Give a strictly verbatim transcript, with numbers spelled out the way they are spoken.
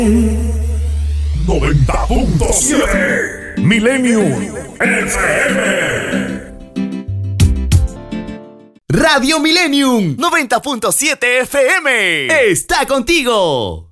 noventa punto siete Millennium F M. Radio Millennium noventa punto siete F M está contigo.